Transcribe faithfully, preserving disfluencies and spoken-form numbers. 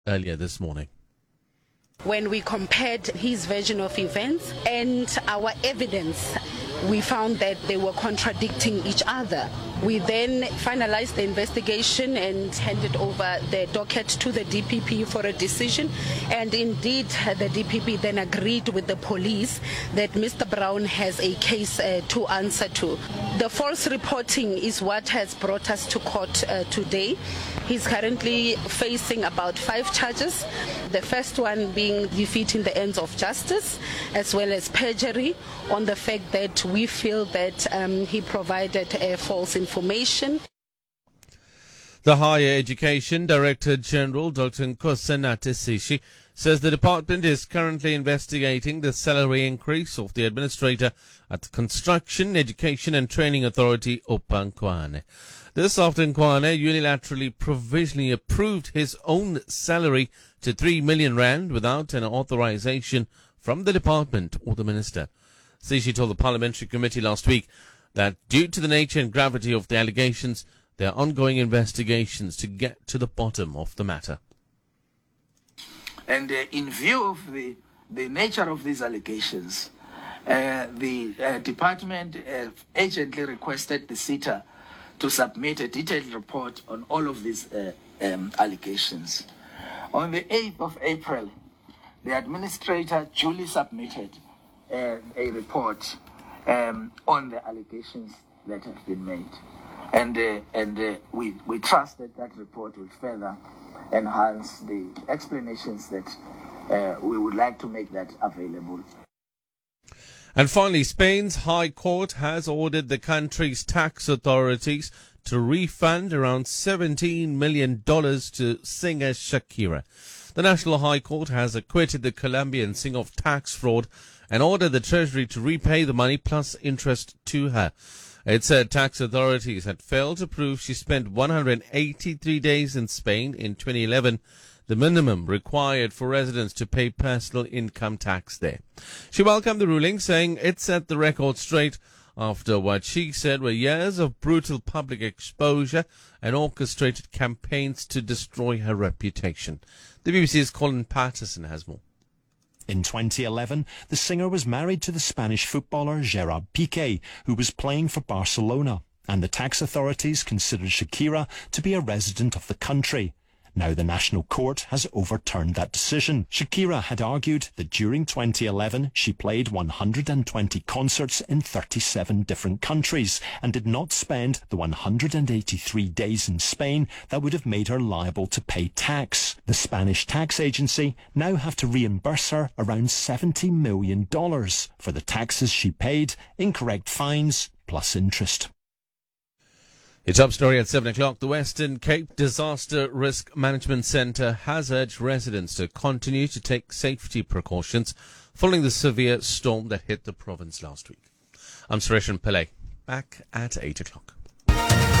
earlier this morning. When we compared his version of events and our evidence, we found that they were contradicting each other. We then finalized the investigation and handed over the docket to the D P P for a decision. And indeed, the D P P then agreed with the police that Mister Brown has a case uh, to answer to. The false reporting is what has brought us to court uh, today. He's currently facing about five charges. The first one being defeating the ends of justice, as well as perjury on the fact that we feel that um, he provided uh, false information. The Higher Education Director General, Doctor Nkosinathi Sishi, says the department is currently investigating the salary increase of the administrator at the Construction, Education and Training Authority, Oupa Nkoane. This after Nkoane unilaterally provisionally approved his own salary to three million rand without an authorization from the department or the minister. Sishi told the Parliamentary Committee last week that due to the nature and gravity of the allegations, there are ongoing investigations to get to the bottom of the matter. And uh, in view of the, the nature of these allegations, uh, the uh, department uh, urgently requested the SETA to submit a detailed report on all of these uh, um, allegations. On the eighth of April, the administrator duly submitted uh, a report um, on the allegations that have been made. And, uh, and uh, we, we trust that that report will further enhance the explanations that uh, we would like to make that available. And finally, Spain's High Court has ordered the country's tax authorities to refund around seventeen million dollars to singer Shakira. The National High Court has acquitted the Colombian singer of tax fraud and ordered the Treasury to repay the money plus interest to her. It said tax authorities had failed to prove she spent one hundred eighty-three days in Spain in twenty eleven, the minimum required for residents to pay personal income tax there. She welcomed the ruling, saying it set the record straight after what she said were years of brutal public exposure and orchestrated campaigns to destroy her reputation. The B B C's Colin Patterson has more. In twenty eleven, the singer was married to the Spanish footballer Gerard Piqué, who was playing for Barcelona, and the tax authorities considered Shakira to be a resident of the country. Now the National Court has overturned that decision. Shakira had argued that during twenty eleven she played one hundred twenty concerts in thirty-seven different countries and did not spend the one hundred eighty-three days in Spain that would have made her liable to pay tax. The Spanish tax agency now have to reimburse her around seventy million dollars for the taxes she paid, incorrect fines plus interest. It's up story at seven o'clock. The Western Cape Disaster Risk Management Centre has urged residents to continue to take safety precautions following the severe storm that hit the province last week. I'm Suresh Pillay, back at eight o'clock.